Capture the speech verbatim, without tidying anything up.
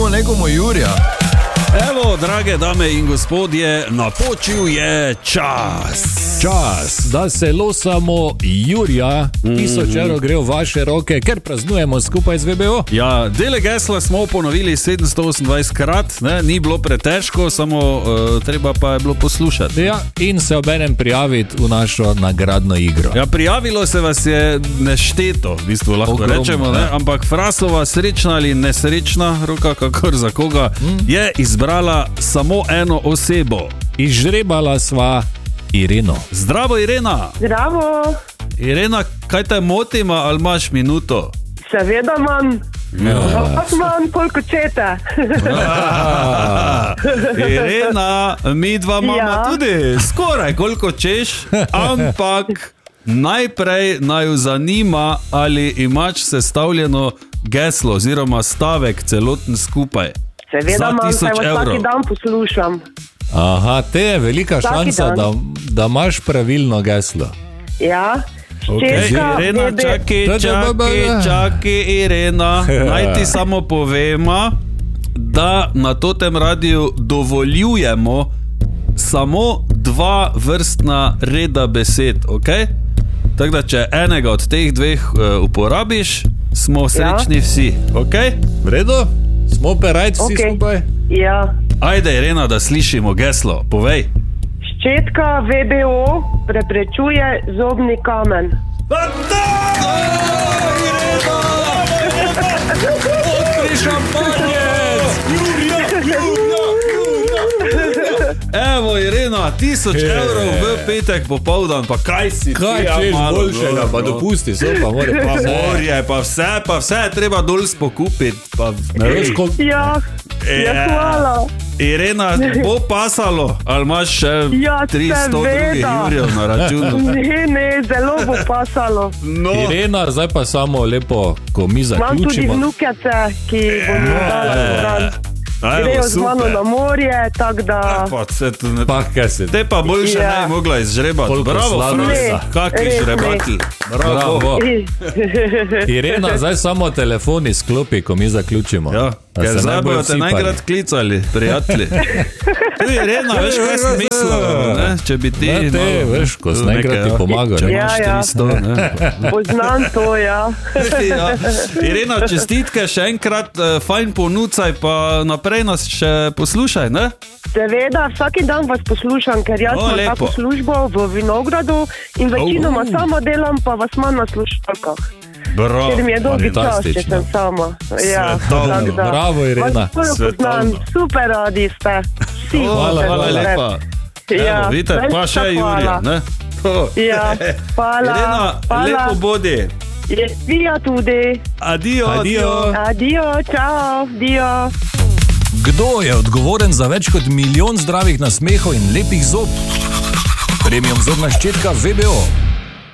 Dajmo nekomu Jurija. Evo, drage dame in gospodje, napočil je čas. Čas, da se losamo Jurija, tisoč evrov gre v vaše roke, ker praznujemo skupaj z V B O. Ja, dele gesla smo ponovili sedemsto osemindvajset krat, ne, ni bilo pretežko, samo uh, treba pa je bilo poslušati. Ja, in se obenem prijaviti v našo nagradno igro. Ja, prijavilo se vas je nešteto, v bistvu lahko Ogromno, rečemo, ne? ne. Ampak Frasova srečna ali nesrečna roka, kakor za koga, mm. je izbrala samo eno osebo. Izžrebala sva Ireno. Zdravo, Irena. Zdravo, Irena, kaj te motima, ali imaš minuto? seveda imam. Ja. Pa imam koliko čete. Irena, mi dva imamo Ja. tudi skoraj koliko češ, ampak najprej naju zanima, ali imaš sestavljeno geslo oziroma stavek celoten skupaj. Seveda Za imam, tisoč saj vas evrov. vsak dan poslušam. Aha, te je velika Vsaki šansa, dan. da, da imaš pravilno geslo. Ja, Okay. ščetka, Irena, V B O. čakaj, čakaj, čakaj, Irena, naj ti samo povema, da na totem radiju dovoljujemo samo dva vrstna reda besed, ok? Tako da, če enega od teh dveh uh, uporabiš, smo srečni vsi, ok? V redu? Smo perajci vsi Okej. skupaj? Ja. Ajde, Irena, da slišimo geslo, povej. Ščetka V B O preprečuje zobni kamen. Odpri šampanjec! Evo, Irena, tisoč evrov v petek popoldan, pa kaj si Kaj ti, ja, češ malo, boljšega, no, pa no. dopusti, so pa more pa vse. Morje, pa vse, pa vse je treba dol spokupiti. Pa, Ne veš, koliko... Ja, ja, Ja. hvala. Irena, bo pasalo, ali imaš še Ja, tristo drugih seveda. Jurjev na računu? Ne, ne, zelo bo pasalo. No, Irena, zdaj pa samo lepo, ko mi Imam tudi zaključimo. vnukece, ki bodo dala zraven. Grejo z mano na morje, tako da... Pa, se tu ne... Pa, kaj se... Te pa boljše Ja. ne bi mogla izžrebati. Koliko Bravo, sladoleda. Frasa, kaki Res ne. žrebatelj. Bravo. Bravo. Irena, zdaj samo telefon izklopi, ko mi zaključimo. Ja, Da ker se zdaj ne bojo bojo te vsipali. najkrat klicali, prijatelji. Tu je Irena, veš kaj sem mislil, ne? Če bi ti... Ja, te, malo- veš, ko si nekaj, enkrat ti ja. pomagal, Če ne. imaš Ja, ja. tristo, ne? Poznam to, ja. Ja. Irena, čestitke še enkrat, eh, fajn ponucaj, pa naprej nas še poslušaj, ne? Seveda, vsak dan vas poslušam, ker jaz O, imam lepo. tako službo v Vinogradu in večinoma Oh. sama delam, pa vas imam na slušalkah. Bravo. Ker mi je dolgi čas, če fantastično. sem sama. Ja, Svetovno. tako da. Bravo, Irena. Vas prvo Svetovno. poznam, super radi ste. Vsi Hvala, ste hvala super. lepa. Ja, Evo, vidite, pa najlepša še Jurija, hvala. ne? Oh. Ja, hvala. Irena, hvala. lepo bodi. Je vija tudi. Adio, Adio. Adio, čau, dio. Kdo je odgovoren za več kot milijon zdravih nasmehov in lepih zob? Premium zobna ščetka V B O.